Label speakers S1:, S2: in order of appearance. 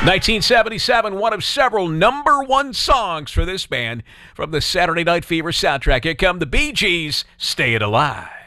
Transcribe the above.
S1: 1977, one of several number one songs for this band from the Saturday Night Fever soundtrack. Here come the Bee Gees, Staying Alive.